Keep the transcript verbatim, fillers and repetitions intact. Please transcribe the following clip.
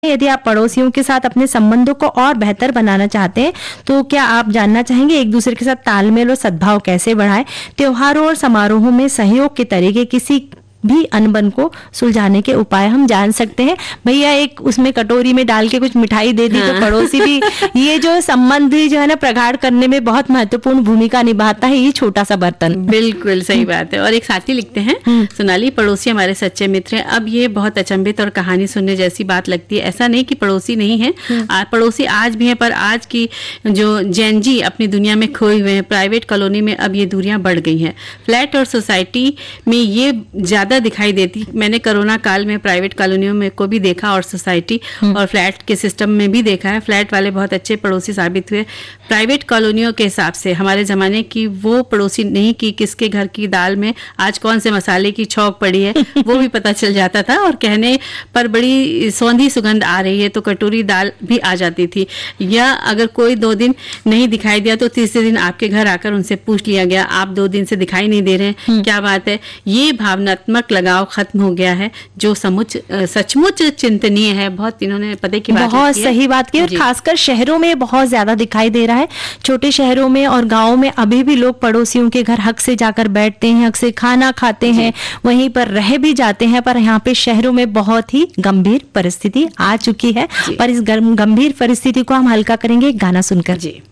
यदि आप पड़ोसियों के साथ अपने संबंधों को और बेहतर बनाना चाहते हैं तो क्या आप जानना चाहेंगे एक दूसरे के साथ तालमेल और सद्भाव कैसे बढ़ाएं? त्योहारों और समारोहों में सहयोग के तरीके, किसी भी अनबन को सुलझाने के उपाय हम जान सकते हैं। भैया एक उसमें कटोरी में डाल के कुछ मिठाई दे दी हाँ। तो पड़ोसी भी ये जो संबंध जो है ना प्रगाढ़ करने में बहुत महत्वपूर्ण भूमिका निभाता है, ये छोटा सा बर्तन। बिल्कुल सही बात है। और एक साथी लिखते हैं, सोनाली, पड़ोसी हमारे सच्चे मित्र हैं। अब ये बहुत अचंभित और कहानी सुनने जैसी बात लगती है। ऐसा नहीं कि पड़ोसी नहीं है, पड़ोसी आज भी है, पर आज की जो जैन जी अपनी दुनिया में खोए हुए हैं। प्राइवेट कॉलोनी में अब ये दूरियां बढ़ गई हैं। फ्लैट और सोसाइटी में ये ज्यादा दिखाई देती। मैंने कोरोना काल में प्राइवेट कॉलोनियों में को भी देखा और सोसाइटी और फ्लैट के सिस्टम में भी देखा है। फ्लैट वाले बहुत अच्छे पड़ोसी साबित हुए। प्राइवेट कॉलोनियों के हिसाब से हमारे जमाने की वो पड़ोसी नहीं कि किसके घर की दाल में आज कौन से मसाले की छौंक पड़ी है वो भी पता चल जाता था, और कहने पर बड़ी सौंधी सुगंध आ रही है तो कटोरी दाल भी आ जाती थी। या अगर कोई दो दिन नहीं दिखाई दिया तो तीसरे दिन आपके घर आकर उनसे पूछ लिया गया, आप दो दिन से दिखाई नहीं दे रहे हैं, क्या बात है। ये भावनात्मक लगाव खत्म हो गया है जो समुच सचमुच चिंतनीय है। बहुत इन्होंने पते की बात बहुत सही बात की, और खासकर शहरों में बहुत ज्यादा दिखाई दे रहा है। छोटे शहरों में और गांवों में अभी भी लोग पड़ोसियों के घर हक से जाकर बैठते हैं, हक से खाना खाते हैं, वहीं पर रह भी जाते हैं। पर यहाँ पे शहरों में बहुत ही गंभीर परिस्थिति आ चुकी है। पर इस गंभीर परिस्थिति को हम हल्का करेंगे गाना सुनकर। जी।